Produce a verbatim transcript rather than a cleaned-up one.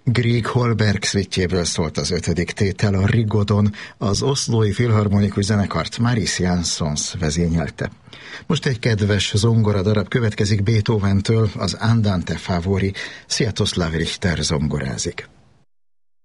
Grieg Holberg szvittjéből szólt az ötödik tétel, a Rigodon, az Oszlói Filharmonikus Zenekart Maris Jansons vezényelte. Most egy kedves zongora darab következik Beethoventől, az Andante Favori, Sviatoslav Richter zongorázik.